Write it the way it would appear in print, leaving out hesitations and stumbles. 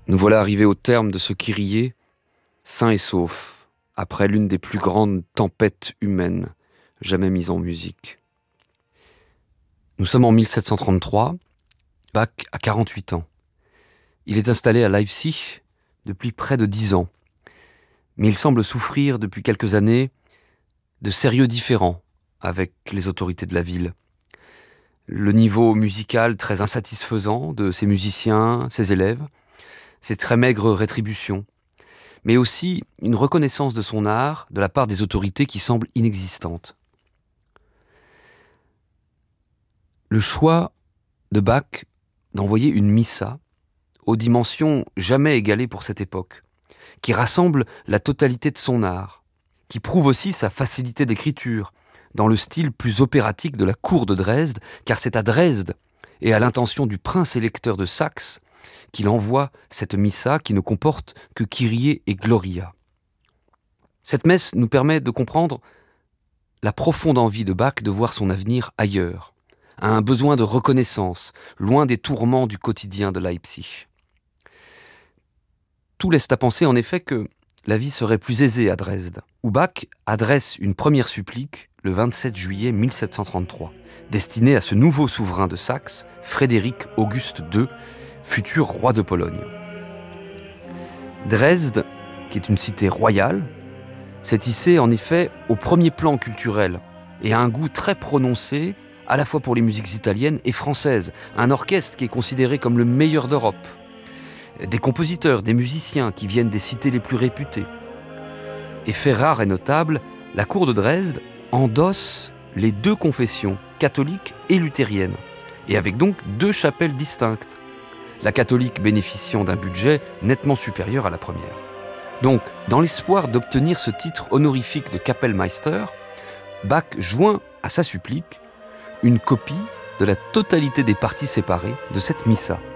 Nous voilà arrivés au terme de ce Kyrie, sain et sauf, après l'une des plus grandes tempêtes humaines jamais mises en musique. Nous sommes en 1733, Bach a 48 ans. Il est installé à Leipzig depuis près de 10 ans, mais il semble souffrir depuis quelques années de sérieux différends avec les autorités de la ville. Le niveau musical très insatisfaisant de ses musiciens, ses élèves, ses très maigres rétributions, mais aussi une reconnaissance de son art de la part des autorités qui semble inexistante. Le choix de Bach d'envoyer une missa aux dimensions jamais égalées pour cette époque, qui rassemble la totalité de son art, qui prouve aussi sa facilité d'écriture, dans le style plus opératique de la cour de Dresde, car c'est à Dresde et à l'intention du prince électeur de Saxe qu'il envoie cette missa qui ne comporte que Kyrie et Gloria. Cette messe nous permet de comprendre la profonde envie de Bach de voir son avenir ailleurs, un besoin de reconnaissance, loin des tourments du quotidien de Leipzig. Tout laisse à penser en effet que la vie serait plus aisée à Dresde, où Bach adresse une première supplique le 27 juillet 1733, destinée à ce nouveau souverain de Saxe, Frédéric Auguste II, futur roi de Pologne. Dresde, qui est une cité royale, s'est hissée en effet au premier plan culturel et a un goût très prononcé à la fois pour les musiques italiennes et françaises, un orchestre qui est considéré comme le meilleur d'Europe, des compositeurs, des musiciens qui viennent des cités les plus réputées. Et fait rare et notable, la cour de Dresde endosse les deux confessions, catholique et luthérienne, et avec donc deux chapelles distinctes, la catholique bénéficiant d'un budget nettement supérieur à la première. Donc, dans l'espoir d'obtenir ce titre honorifique de Kapellmeister, Bach joint à sa supplique une copie de la totalité des parties séparées de cette missa.